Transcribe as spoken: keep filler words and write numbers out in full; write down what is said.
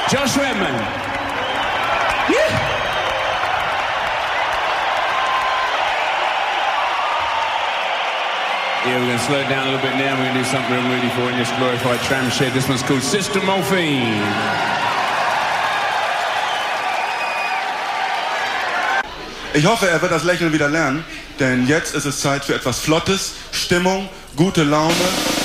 Josh Redman. Yeah. Yeah, we're going to slow it down a little bit now. We're going to do something real moody for you in this glorified tram shed. This one's called Sister Morphine. Ich hoffe, er wird das Lächeln wieder lernen, denn jetzt ist es Zeit für etwas Flottes, Stimmung, gute Laune.